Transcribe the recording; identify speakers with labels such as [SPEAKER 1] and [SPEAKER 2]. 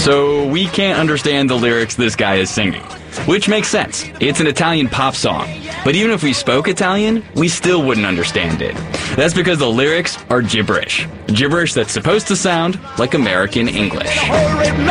[SPEAKER 1] so we can't understand the lyrics this guy is singing. Which makes sense. It's an Italian pop song. But even if we spoke Italian, we still wouldn't understand it. That's because the lyrics are gibberish. Gibberish that's supposed to sound like American English.